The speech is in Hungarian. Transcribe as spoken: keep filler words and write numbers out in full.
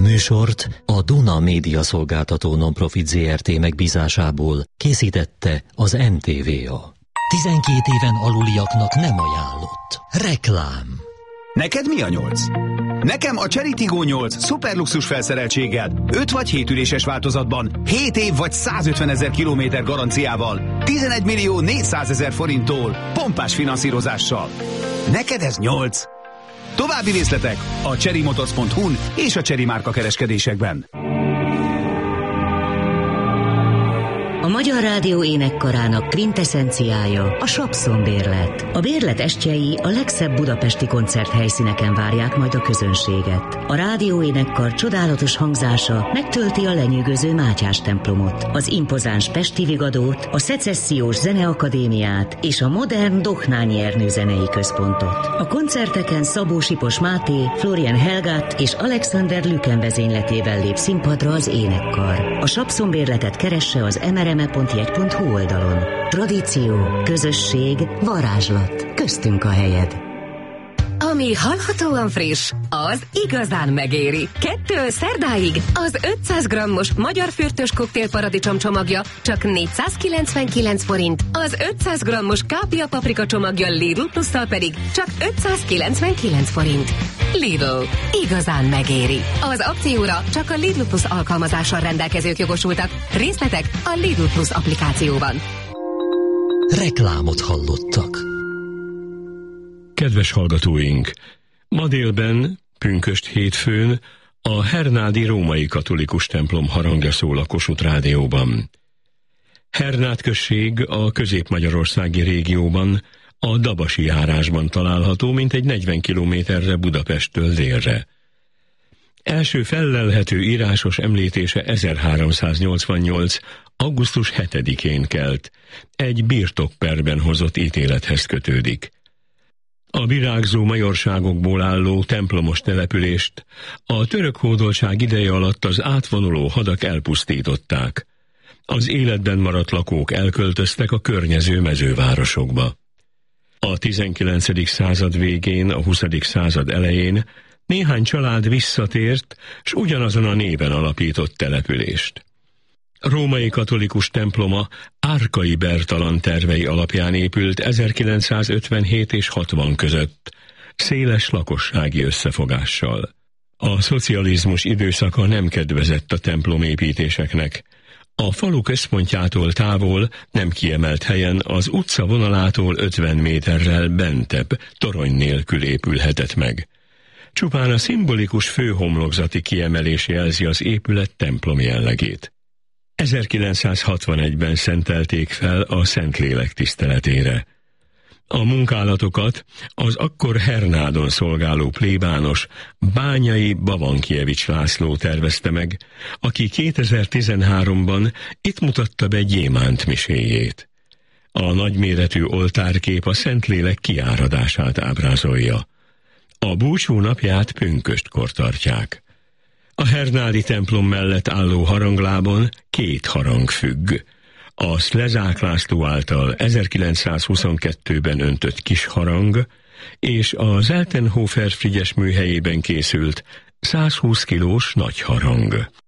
műsort a Duna Média Szolgáltató Nonprofit zé er té megbízásából készítette az em té vé á. tizenkét éven aluliaknak nem ajánlott. Reklám. Neked mi a nyolc? Nekem a Chery Tiggo nyolc szuperluxus felszereltséggel, öt vagy hét üléses változatban, hét év vagy százötven ezer kilométer garanciával, tizenegy millió négyszázezer forinttól, pompás finanszírozással. Neked ez nyolc? További részletek a chery motors pont hu-n és a Chery márka kereskedésekben. A Magyar Rádió énekkarának kvintessenciája a Sapszon-bérlet. A bérlet estjei a legszebb budapesti koncerthelyszíneken várják majd a közönséget. A rádió énekkar csodálatos hangzása megtölti a lenyűgöző Mátyás templomot, az impozáns Pesti Vigadót, a Szecessziós Zeneakadémiát és a modern Dohnányi Ernő zenei központot. A koncerteken Szabó Sipos Máté, Florian Helgát és Alexander Lüken vezényletével lép színpadra az énekkar. A Sapszon-bérletet keresse az em er em e pont jegy pont hu oldalon. Tradíció, közösség, varázslat. Köztünk a helyed. Ami hallhatóan friss, az igazán megéri. Kettő szerdáig az ötszáz grammos magyar fürtös koktélparadicsom csomagja csak négyszázkilencvenkilenc forint, az ötszáz grammos kápia paprika csomagja Lidl plusszal pedig csak ötszázkilencvenkilenc forint. Lidl. Igazán megéri. Az akcióra csak a Lidl Plus alkalmazással rendelkezők jogosultak. Részletek a Lidl Plus applikációban. Reklámot hallottak. Kedves hallgatóink! Ma délben, pünkösd hétfőn a Hernádi római katolikus templom harangja szól a Kossuth Rádióban. Hernád község a közép-magyarországi régióban, a Dabasi járásban található, mintegy negyven kilométerre Budapesttől délre. Első fellelhető írásos említése ezerháromszáznyolcvannyolc. augusztus hetedikén kelt, egy birtokperben hozott ítélethez kötődik. A virágzó majorságokból álló templomos települést a török hódoltság ideje alatt az átvonuló hadak elpusztították. Az életben maradt lakók elköltöztek a környező mezővárosokba. A tizenkilencedik század végén, a huszadik század elején néhány család visszatért, s ugyanazon a néven alapított települést. Római katolikus temploma Árkai Bertalan tervei alapján épült ezerkilencszázötvenhét és hatvan között, széles lakossági összefogással. A szocializmus időszaka nem kedvezett a templomépítéseknek. A falu központjától távol, nem kiemelt helyen az utca vonalától ötven méterrel bentebb, torony nélkül épülhetett meg. Csupán a szimbolikus főhomlokzati kiemelés jelzi az épület templom jellegét. ezerkilencszázhatvanegyben szentelték fel a Szentlélek tiszteletére. A munkálatokat az akkor Hernádon szolgáló plébános Bányai Bavankjevics László tervezte meg, aki kétezer-tizenháromban itt mutatta be gyémánt miséjét. A nagyméretű oltárkép a Szentlélek kiáradását ábrázolja. A búcsú napját pünköstkor tartják. A hernádi templom mellett álló haranglábon két harang függ. A Szlezák László által ezerkilencszázhuszonkettőben öntött kis harang, és a Zeltenhofer Frigyes műhelyében készült százhúsz kilós nagy harang.